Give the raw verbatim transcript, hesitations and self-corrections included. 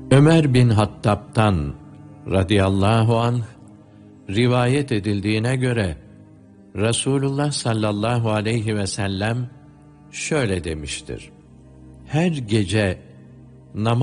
Ömer bin Hattab'tan radıyallahu anh rivayet edildiğine göre Resulullah sallallahu aleyhi ve sellem şöyle demiştir: Her gece namaz